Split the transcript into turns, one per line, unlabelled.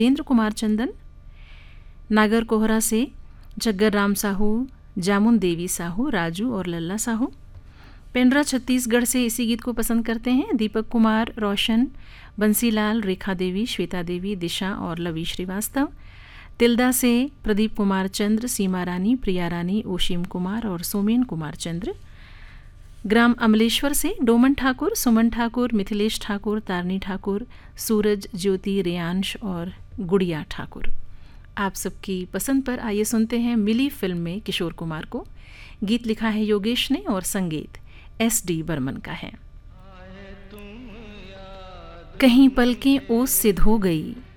राजेंद्र कुमार चंदन, नागर कोहरा से जग्गर राम साहू, जामुन देवी साहू, राजू और लल्ला साहू। पेंड्रा छत्तीसगढ़ से इसी गीत को पसंद करते हैं दीपक कुमार, रोशन, बंसीलाल, रेखा देवी, श्वेता देवी, दिशा और लवी श्रीवास्तव। तिल्दा से प्रदीप कुमार चंद्र, सीमा रानी, प्रिया रानी, ओशिम कुमार और सोमेन कुमार चंद्र। ग्राम अमलेश्वर से डोमन ठाकुर, सुमन ठाकुर, मिथिलेश ठाकुर, तारनी ठाकुर, सूरज, ज्योति, रेयांश और गुड़िया ठाकुर। आप सबकी पसंद पर आइए सुनते हैं मिली फिल्म में किशोर कुमार को। गीत लिखा है योगेश ने और संगीत SD बर्मन का है। कहीं पलकें ओस से धो गई,